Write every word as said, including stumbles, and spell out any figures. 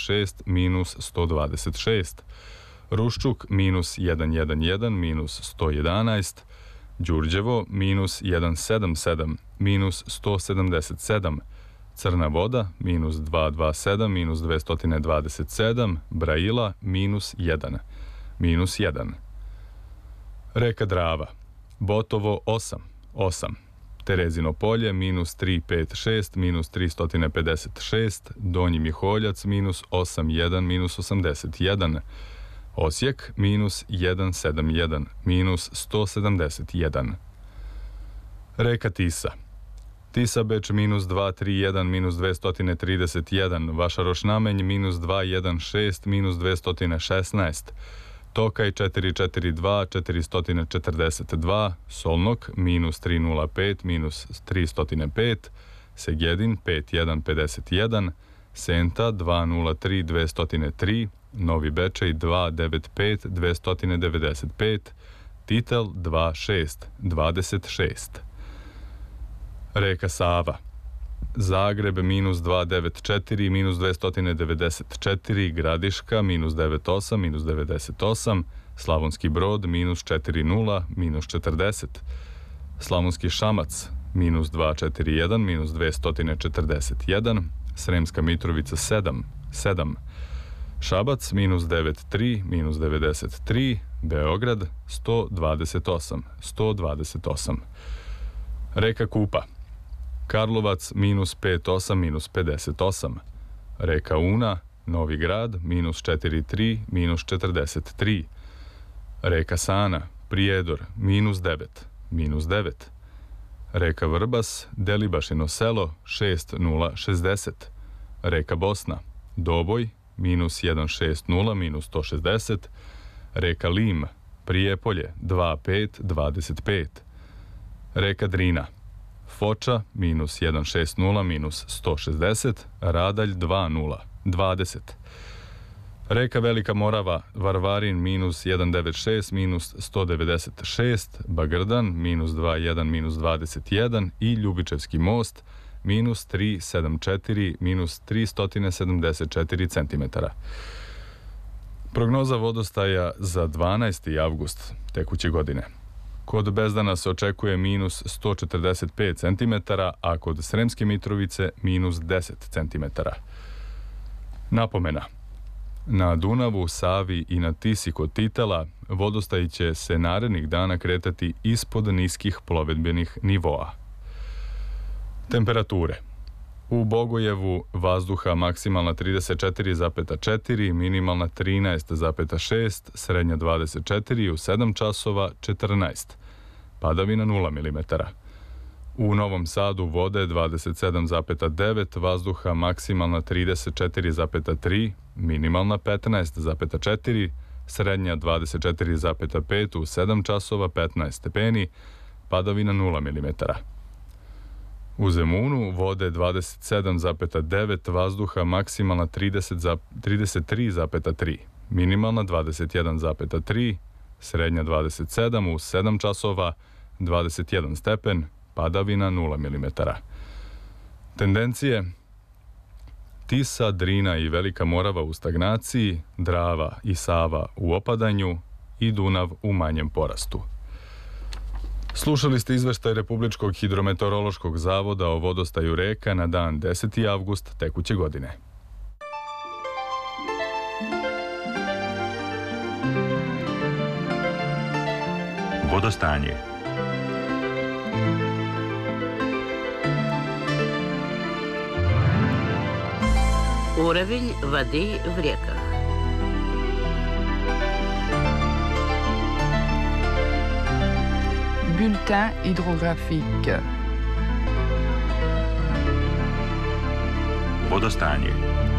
šest minus sto dvadeset šest, Ruščuk minus jedan jedanaest jedan minus sto jedanaest, Đurđevo minus jedan sedam sedam minus sto sedamdeset sedam, Crna Voda minus dvesta dvadeset sedam minus dvesta dvadeset sedam, Brajila minus jedan, minus jedan. Reka Drava, Botovo osam, osam, Terezino Polje minus tristo pedeset šest minus tristo pedeset šest, Donji Miholjac minus osam jedan minus osamdeset jedan, Osijek minus jedan sedam jedan minus sto sedamdeset jedan. Reka Tisa, Tisa Beč minus dvesta trideset jedan minus dvesta trideset jedan, Vašaroš Namenj minus dvesta šezdeset šest minus dvesta šesnaest, Tokaj četiristo četrdeset dva četiristo četrdeset dva, Solnok minus tristo nula pet minus tristo pet, Segedin pet jedan pedeset jedan, Senta dvesta nula tri dvesta tri, Novi Bečej dvesta devedeset pet dvesta devedeset pet, Titel dvadeset šest dvadeset šest. Reka Sava, Zagreb minus dvesta devedeset četiri minus dvesta devedeset četiri, Gradiška minus devedeset osam minus devedeset osam, Slavonski Brod minus četiri nula minus četrdeset, Slavonski Šamac minus dvesta četrdeset jedan minus dvesta četrdeset jedan, Sremska Mitrovica sedam, sedam, Šabac minus devedeset tri minus devedeset tri, Beograd sto dvadeset osam, sto dvadeset osam. Reka Kupa, Karlovac minus pedeset osam minus pedeset osam, Reka Una, Novi Grad minus četrdeset tri minus četrdeset tri, Reka Sana, Prijedor minus devet, minus devet, Reka Vrbas, Delibašino Selo šest nula šezdeset, Reka Bosna, Doboj minus jedan šezdeset minus sto šezdeset, Reka Lim, Prijepolje dvadeset pet dvadeset pet, Reka Drina, Foča minus jedan šezdeset minus sto šezdeset, Radalj dva nula dvadeset, Reka Velika Morava, Varvarin minus jedan devedeset šest minus sto devedeset šest, Bagrdan minus dvadeset jedan minus dvadeset jedan i Ljubičevski most minus tristo sedamdeset četiri minus tristo sedamdeset četiri centimetara. Prognoza vodostaja za dvanaesti avgust tekuće godine. Kod Bezdana se očekuje minus sto četrdeset pet centimetara, a kod Sremske Mitrovice minus deset centimetara. Napomena. Na Dunavu, Savi i na Tisi kod Titela vodostaj će se narednih dana kretati ispod niskih plovidbenih nivoa. Temperature. U Bogojevu vazduha maksimalna trideset četiri zarez četiri, minimalna trinaest zarez šest, srednja dvadeset četiri, u sedam časova četrnaest. Padavina nula milimetara. U Novom Sadu vode dvadeset sedam zarez devet, vazduha maksimalna trideset četiri zarez tri, minimalna petnaest zarez četiri, srednja dvadeset četiri zarez pet, u sedam časova petnaest stepeni, padavina nula milimetara. U Zemunu vode dvadeset sedam zarez devet, vazduha maksimalna trideset tri zarez tri, minimalna dvadeset jedan zarez tri, srednja dvadeset sedam, u sedam časova dvadeset jedan stepen, padavina nula milimetara. Tendencije: Tisa, Drina i Velika Morava u stagnaciji, Drava i Sava u opadanju i Dunav u manjem porastu. Slušali ste izveštaj Republičkog hidrometeorološkog zavoda o vodostaju reka na dan deseti avgust tekuće godine. Vodostanje. Уровень воды в реках. Bulletin hydrographique. Vodostanje.